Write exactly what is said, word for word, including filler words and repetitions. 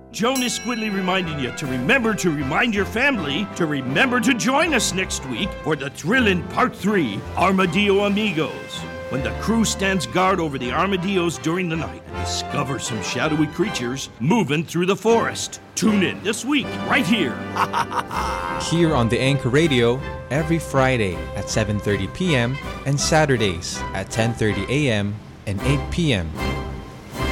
Jonas Squidly reminding you to remember to remind your family to remember to join us next week for the thrilling Part three, Armadillo Amigos, when the crew stands guard over the armadillos during the night and discovers some shadowy creatures moving through the forest. Tune in this week, right here. Here on the Anchor Radio, every Friday at seven thirty p.m. and Saturdays at ten thirty a.m. and eight p.m.